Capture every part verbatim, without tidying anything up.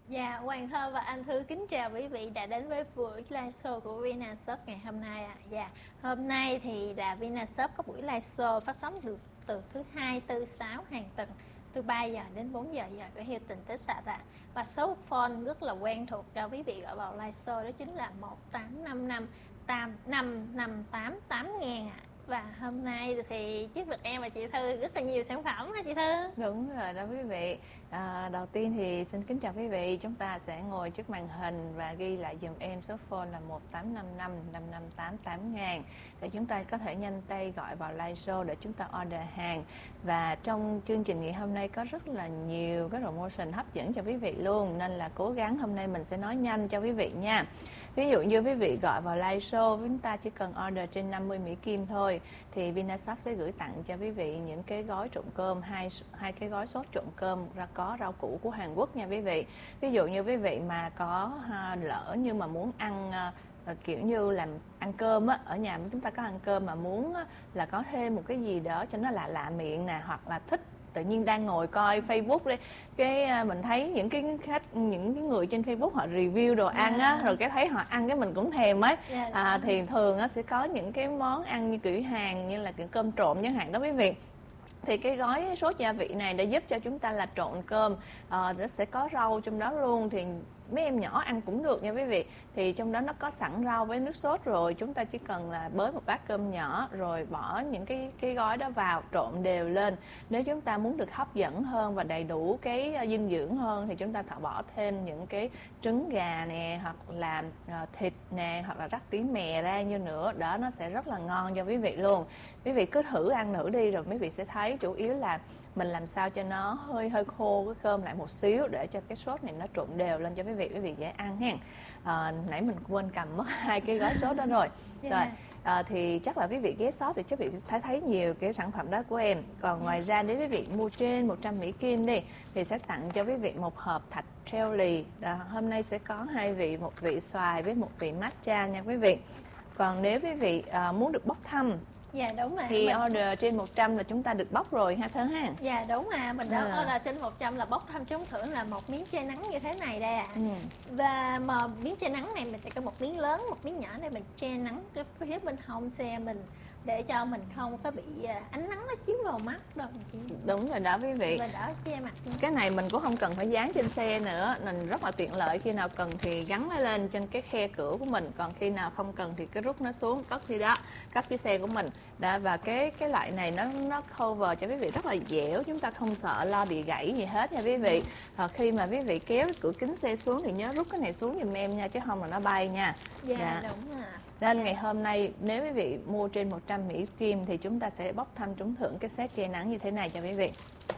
Dạ, Hoàng Thơ và anh Thư kính chào quý vị đã đến với buổi live show của Vinashop ngày hôm nay ạ. À. Dạ, hôm nay thì là Vinashop có buổi live show phát sóng từ từ thứ hai, tư, sáu hàng tuần từ ba giờ đến bốn giờ giờ của Hilton Texas ạ. À. Và số phone rất là quen thuộc cho quý vị gọi vào live show đó chính là một tám năm năm tám năm năm tám tám ngàn ạ. À. Và hôm nay thì trước mặt em và chị Thư rất là nhiều sản phẩm hả chị Thư? Đúng rồi đó quý vị. À, đầu tiên thì xin kính chào quý vị. Chúng ta sẽ ngồi trước màn hình và ghi lại dùm em số phone là một tám năm năm năm năm tám tám ngàn để chúng ta có thể nhanh tay gọi vào live show để chúng ta order hàng. Và trong chương trình ngày hôm nay có rất là nhiều cái promotion hấp dẫn cho quý vị luôn, nên là cố gắng hôm nay mình sẽ nói nhanh cho quý vị nha. Ví dụ như quý vị gọi vào live show, chúng ta chỉ cần order trên năm mươi Mỹ Kim thôi thì Vinashop sẽ gửi tặng cho quý vị những cái gói trộn cơm, hai hai cái gói sốt trộn cơm ra có rau củ của Hàn Quốc nha quý vị. Ví dụ như quý vị mà có ha, lỡ như mà muốn ăn uh, kiểu như làm ăn cơm á, ở nhà chúng ta có ăn cơm mà muốn uh, là có thêm một cái gì đó cho nó lạ lạ miệng nè, hoặc là thích tự nhiên đang ngồi coi Facebook đi, cái mình thấy những cái khách, những cái người trên Facebook họ review đồ ăn á, yeah. Rồi cái thấy họ ăn cái mình cũng thèm ấy, yeah, à, thì thường á sẽ có những cái món ăn như kiểu Hàn như là kiểu cơm trộn chẳng hạn đó quý vị. Thì cái gói sốt gia vị này đã giúp cho chúng ta là trộn cơm, à, nó sẽ có rau trong đó luôn, thì mấy em nhỏ ăn cũng được nha quý vị. Thì trong đó nó có sẵn rau với nước sốt rồi, chúng ta chỉ cần là bới một bát cơm nhỏ rồi bỏ những cái cái gói đó vào, trộn đều lên. Nếu chúng ta muốn được hấp dẫn hơn và đầy đủ cái dinh dưỡng hơn thì chúng ta thả bỏ thêm những cái trứng gà nè, hoặc là uh, thịt nè, hoặc là rắc tí mè ra như nữa, đó nó sẽ rất là ngon cho quý vị luôn. Quý vị cứ thử ăn thử đi rồi quý vị sẽ thấy chủ yếu là mình làm sao cho nó hơi hơi khô cái cơm lại một xíu để cho cái sốt này nó trộn đều lên cho quý vị quý vị dễ ăn ha. À, nãy mình quên cầm mất hai cái gói sốt đó rồi. Yeah. Rồi à, thì chắc là quý vị ghé shop thì quý vị sẽ thấy nhiều cái sản phẩm đó của em. Còn yeah. ngoài ra nếu quý vị mua trên một trăm Mỹ Kim đi thì sẽ tặng cho quý vị một hộp thạch treo lì. À, hôm nay sẽ có hai vị, một vị xoài với một vị matcha nha quý vị. Còn nếu quý vị à, muốn được bốc thăm, dạ đúng rồi, thì mình... order trên một trăm là chúng ta được bóc rồi ha Thơ ha. Dạ đúng à, mình đã à. order trên một trăm là bóc thăm trúng thưởng là một miếng che nắng như thế này đây ạ. À. Ừ. Và mà miếng che nắng này mình sẽ có một miếng lớn, một miếng nhỏ để mình che nắng cái phía bên hông xe mình, để cho mình không có bị ánh nắng nó chiếu vào mắt đâu. Đúng rồi đó quý vị. Và đỡ che mặt. Cái này mình cũng không cần phải dán trên xe nữa, mình rất là tiện lợi, khi nào cần thì gắn nó lên trên cái khe cửa của mình, còn khi nào không cần thì cứ rút nó xuống, cất đi đó, cất cái xe của mình. Đó, và cái cái loại này nó nó cover cho quý vị rất là dẻo, chúng ta không sợ lo bị gãy gì hết nha quý vị. À, khi mà quý vị kéo cái cửa kính xe xuống thì nhớ rút cái này xuống giùm em nha, chứ không là nó bay nha. Dạ, dạ. Đúng à. Nên dạ. ngày hôm nay nếu quý vị mua trên một trăm Mỹ Kim thì chúng ta sẽ bóc thăm trúng thưởng cái set che nắng như thế này cho quý vị.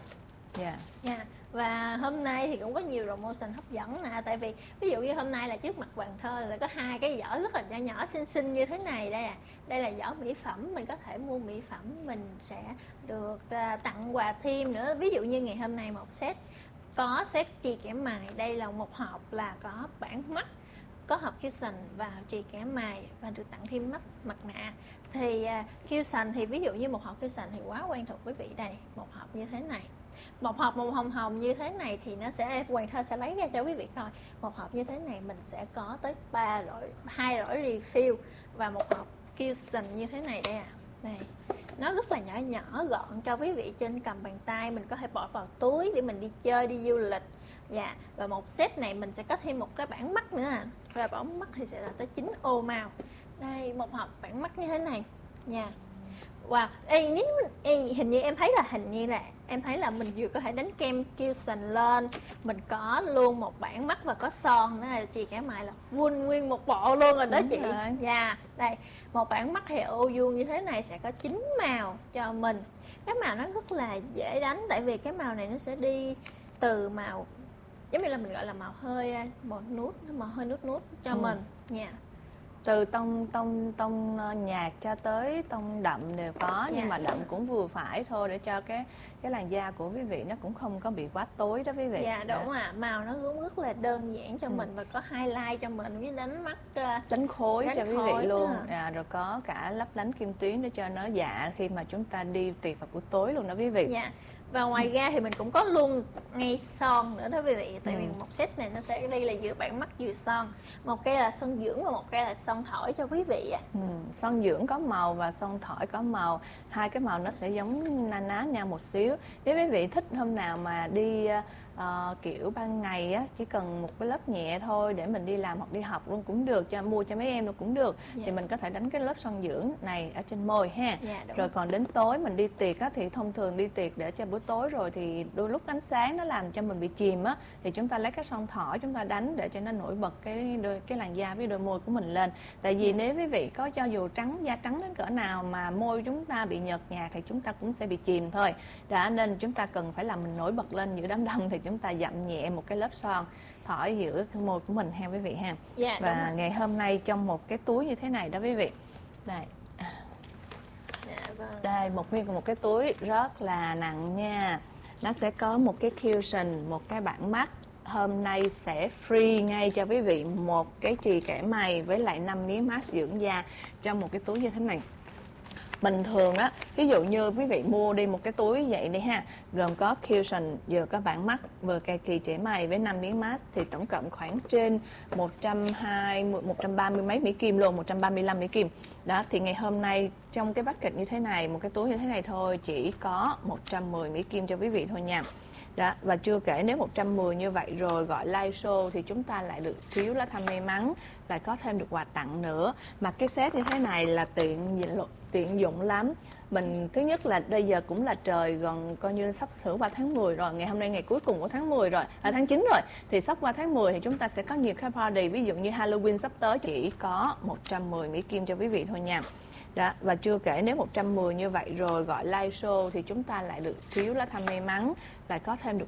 Dạ. Yeah. Yeah. Và hôm nay thì cũng có nhiều promotion hấp dẫn nè, tại vì ví dụ như hôm nay là trước mặt Hoàng Thơ là có hai cái giỏ rất là nhỏ nhỏ xinh xinh như thế này đây à. Đây là giỏ mỹ phẩm, mình có thể mua mỹ phẩm, mình sẽ được uh, tặng quà thêm nữa. Ví dụ như ngày hôm nay một set có set chì kẻ mài, đây là một hộp là có bản mắt, có hộp cushion và chì kẻ mài và được tặng thêm mắt mặt nạ. Thì uh, cushion thì ví dụ như một hộp cushion thì quá quen thuộc quý vị, đây một hộp như thế này, một hộp màu hồng hồng như thế này thì nó sẽ, Hoàng Thơ sẽ lấy ra cho quý vị coi. Một hộp như thế này mình sẽ có tới ba loại, hai loại refill và một hộp cushion như thế này đây à. Này, nó rất là nhỏ nhỏ gọn cho quý vị trên cầm bàn tay, mình có thể bỏ vào túi để mình đi chơi, đi du lịch. Dạ, và một set này mình sẽ có thêm một cái bảng mắt nữa à. Và bảng mắt thì sẽ là tới chín ô màu. Đây, một hộp bảng mắt như thế này nha. Wow, ê, nếu ê, hình như em thấy là hình như là em thấy là mình vừa có thể đánh kem cushion lên, mình có luôn một bảng mắt và có son nữa, là chị kẻ mại là full nguyên một bộ luôn rồi đó. Đúng chị. Dạ, yeah. Đây, một bảng mắt hiệu ô vuông như thế này sẽ có chín màu cho mình. Cái màu nó rất là dễ đánh, tại vì cái màu này nó sẽ đi từ màu giống như là mình gọi là màu hơi màu nút, màu hơi nút nút cho ừ. mình nha. Yeah. Từ tông tông tông nhạt cho tới tông đậm đều có, yeah. nhưng mà đậm cũng vừa phải thôi để cho cái cái làn da của quý vị nó cũng không có bị quá tối đó quý vị. Dạ yeah, đúng à, màu nó cũng rất là đơn giản cho ừ. mình và có highlight cho mình với đánh mắt uh, tránh khối đánh cho quý vị luôn. À. À, rồi có cả lấp lánh kim tuyến để cho nó dạ khi mà chúng ta đi tì vào buổi tối luôn đó quý vị. Dạ. Và ngoài ra thì mình cũng có luôn ngay son nữa đó quý vị. Tại Ừ. vì một set này nó sẽ đi là vừa bạn mắt vừa son. Một cây là son dưỡng và một cây là son thỏi cho quý vị ạ. Ừ, son dưỡng có màu và son thỏi có màu, hai cái màu nó sẽ giống na ná nhau một xíu. Nếu quý vị thích hôm nào mà đi uh, kiểu ban ngày á, chỉ cần một cái lớp nhẹ thôi để mình đi làm hoặc đi học luôn cũng được, cho mua cho mấy em luôn cũng được, Dạ. thì mình có thể đánh cái lớp son dưỡng này ở trên môi ha. Dạ, đúng Rồi còn đến tối mình đi tiệc á, thì thông thường đi tiệc để cho buổi tối rồi thì đôi lúc ánh sáng nó làm cho mình bị chìm á, thì chúng ta lấy cái son thỏi chúng ta đánh để cho nó nổi bật cái đôi, cái làn da với đôi môi của mình lên. Tại vì nếu quý vị có cho dù trắng da trắng đến cỡ nào mà môi chúng ta bị nhợt nhạt thì chúng ta cũng sẽ bị chìm thôi. Đã nên chúng ta cần phải làm mình nổi bật lên giữa đám đông thì chúng ta dặm nhẹ một cái lớp son thỏi giữa cái môi của mình ha quý vị ha. Dạ, đúng Và rồi. ngày hôm nay trong một cái túi như thế này đó quý vị. Đây. Dạ, vâng. Đây, một nguyên một cái túi rất là nặng nha. Nó sẽ có một cái cushion, một cái bảng mắt. Hôm nay sẽ free ngay cho quý vị một cái chì kẻ mày với lại năm miếng mask dưỡng da trong một cái túi như thế này. Bình thường á, ví dụ như quý vị mua đi một cái túi vậy đi ha, gồm có cushion, vừa có bảng mắt, vừa cây kỳ chẻ mày với năm miếng mask thì tổng cộng khoảng trên một trăm hai mươi, một trăm ba mươi mấy Mỹ Kim luôn, một trăm ba mươi lăm Mỹ Kim. Đó, thì ngày hôm nay trong cái bucket như thế này, một cái túi như thế này thôi, chỉ có một trăm mười Mỹ Kim cho quý vị thôi nha. Đó, và chưa kể nếu một trăm mười như vậy rồi gọi live show thì chúng ta lại được phiếu lá thăm may mắn, lại có thêm được quà tặng nữa. Mà cái set như thế này là tiện tiện dụng lắm. Mình thứ nhất là bây giờ cũng là trời gần coi như sắp sửa qua tháng mười rồi, ngày hôm nay ngày cuối cùng của tháng mười rồi, à, tháng chín rồi, thì sắp qua tháng mười thì chúng ta sẽ có nhiều cái party, ví dụ như Halloween sắp tới, chỉ có một trăm mười Mỹ Kim cho quý vị thôi nha. Đó, và chưa kể nếu một trăm mười như vậy rồi gọi live show thì chúng ta lại được phiếu lá thăm may mắn, lại có thêm được